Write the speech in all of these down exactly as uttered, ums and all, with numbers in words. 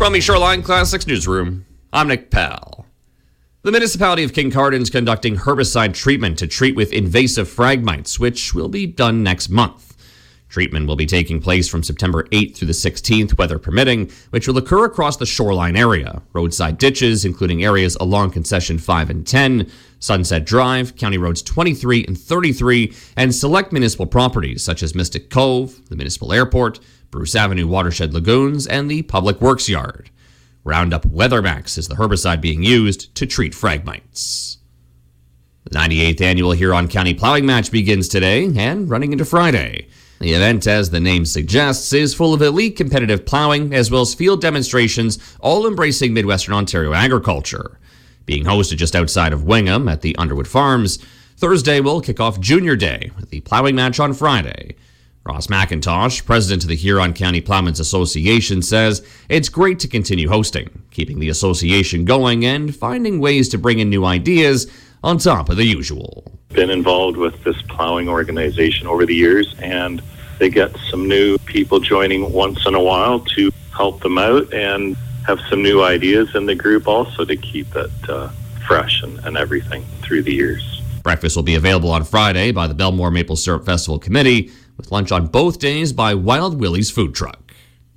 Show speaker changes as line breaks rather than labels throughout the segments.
From the Shoreline Classics newsroom, I'm Nick Pell. The municipality of Kincardine is conducting herbicide treatment to treat with invasive phragmites, which will be done next month. Treatment will be taking place from September eighth through the sixteenth, weather permitting, which will occur across the shoreline area. Roadside ditches, including areas along Concession five and ten, Sunset Drive, County Roads twenty-three and thirty-three, and select municipal properties such as Mystic Cove, the Municipal Airport, Bruce Avenue Watershed Lagoons, and the Public Works Yard. Roundup Weathermax is the herbicide being used to treat phragmites. The ninety-eighth annual Huron County Plowing Match begins today and running into Friday. The event, as the name suggests, is full of elite competitive plowing as well as field demonstrations, all embracing Midwestern Ontario agriculture. Being hosted just outside of Wingham at the Underwood Farms, Thursday will kick off Junior Day with the plowing match on Friday. Ross McIntosh, president of the Huron County Plowmen's Association, says it's great to continue hosting, keeping the association going and finding ways to bring in new ideas on top of the usual.
Been involved with this plowing organization over the years, and they get some new people joining once in a while to help them out and have some new ideas in the group also to keep it uh, fresh and, and everything through the years.
Breakfast will be available on Friday by the Belmore Maple Syrup Festival Committee, with lunch on both days by Wild Willie's Food Truck.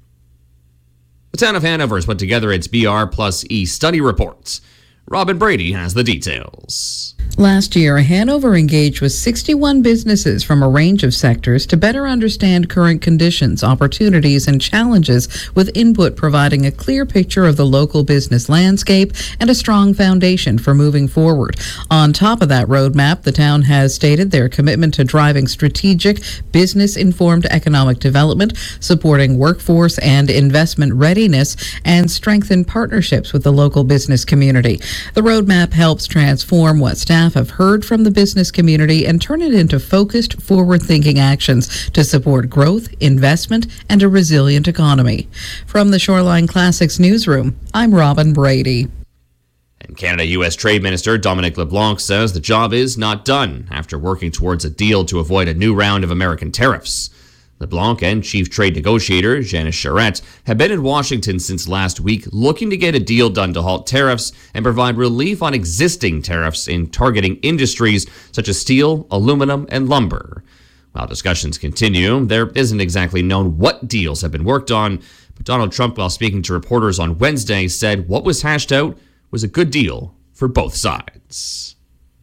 The town of Hanover has put together its B R plus E study reports. Robin Brady has the details.
Last year, Hanover engaged with sixty-one businesses from a range of sectors to better understand current conditions, opportunities, and challenges, with input providing a clear picture of the local business landscape and a strong foundation for moving forward. On top of that roadmap, the town has stated their commitment to driving strategic, business-informed economic development, supporting workforce and investment readiness, and strengthen partnerships with the local business community. The roadmap helps transform what staff have heard from the business community and turn it into focused, forward-thinking actions to support growth, investment, and a resilient economy. From the Shoreline Classics newsroom, I'm Robin Brady.
And Canada-U S Trade Minister Dominic LeBlanc says the job is not done after working towards a deal to avoid a new round of American tariffs. LeBlanc and Chief Trade Negotiator Janice Charette have been in Washington since last week, looking to get a deal done to halt tariffs and provide relief on existing tariffs in targeting industries such as steel, aluminum, and lumber. While discussions continue, there isn't exactly known what deals have been worked on, but Donald Trump, while speaking to reporters on Wednesday, said what was hashed out was a good deal for both sides.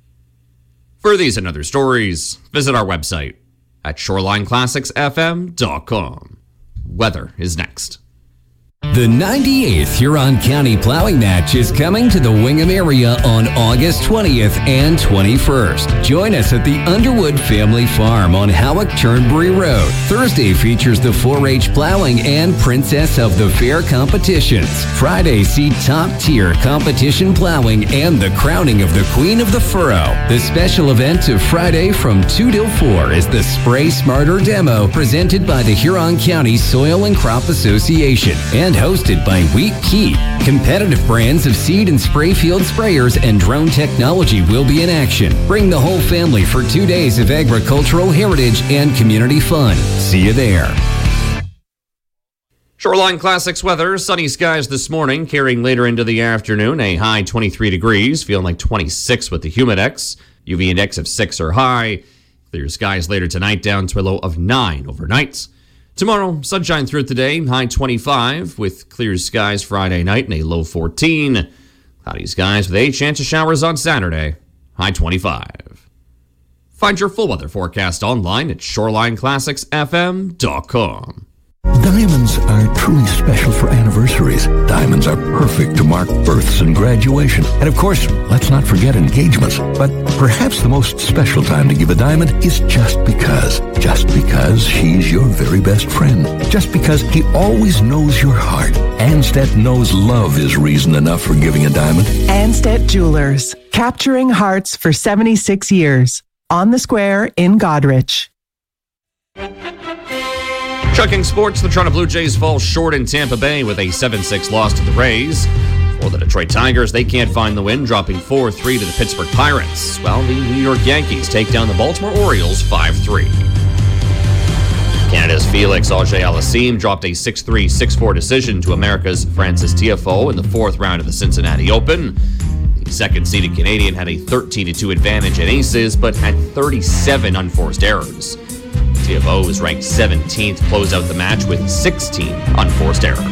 For these and other stories, visit our website at shoreline classics f m dot com. Weather is next.
The ninety-eighth Huron County Plowing Match is coming to the Wingham area on August twentieth and twenty-first. Join us at the Underwood Family Farm on Howick-Turnberry Road. Thursday features the four H Plowing and Princess of the Fair competitions. Friday, see top-tier competition plowing and the crowning of the Queen of the Furrow. The special event of Friday from two till four is the Spray Smarter demo presented by the Huron County Soil and Crop Association and hosted by Wheat Key. Competitive brands of seed and spray field sprayers and drone technology will be in action. Bring the whole family for two days of agricultural heritage and community fun. See you there.
Shoreline Classics weather, sunny skies this morning, carrying later into the afternoon, a high twenty-three degrees, feeling like twenty-six with the humidex. U V index of six or high. Clear skies later tonight, down to a low of nine overnight. Tomorrow, sunshine throughout the day, high twenty-five, with clear skies Friday night and a low fourteen. Cloudy skies with a chance of showers on Saturday, high twenty-five. Find your full weather forecast online at shoreline classics f m dot com.
Diamonds are truly special for anniversaries. Diamonds are perfect to mark births and graduation. And of course, let's not forget engagements. But perhaps the most special time to give a diamond is just because. Just because she's your very best friend. Just because he always knows your heart. Anstead knows love is reason enough for giving a diamond.
Anstead Jewelers. Capturing hearts for seventy-six years. On the Square in Godrich.
Checking sports, the Toronto Blue Jays fall short in Tampa Bay with a seven six loss to the Rays. For the Detroit Tigers, they can't find the win, dropping four three to the Pittsburgh Pirates, while the New York Yankees take down the Baltimore Orioles five three. Canada's Felix Auger-Aliassime dropped a six three, six four decision to America's Francis Tiafoe in the fourth round of the Cincinnati Open. The second-seeded Canadian had a thirteen to two advantage at aces, but had thirty-seven unforced errors. Tiafoe was ranked seventeenth, closed out the match with sixteen unforced errors.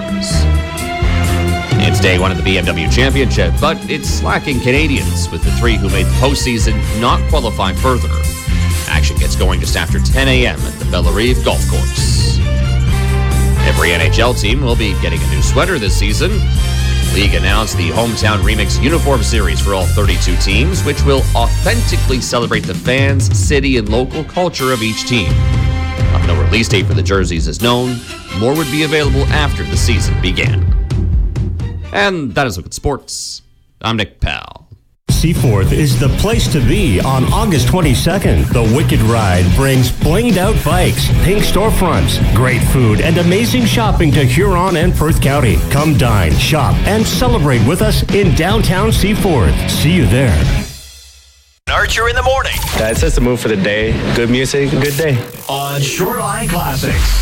It's day one of the B M W Championship, but it's lacking Canadians, with the three who made the postseason not qualify further. Action gets going just after ten a.m. at the Bellerive Golf Course. Every N H L team will be getting a new sweater this season. The league announced the Hometown Remix Uniform Series for all thirty-two teams, which will authentically celebrate the fans, city, and local culture of each team. Uh, no release date for the jerseys is known. More would be available after the season began. And that is Look at Sports. I'm Nick Powell.
Seaforth is the place to be on August twenty-second. The Wicked Ride brings blinged out bikes, pink storefronts, great food, and amazing shopping to Huron and Perth County. Come dine, shop, and celebrate with us in downtown Seaforth. See you there.
Archer in the morning.
That's just a move for the day. Good music, good day.
On Shoreline Classics.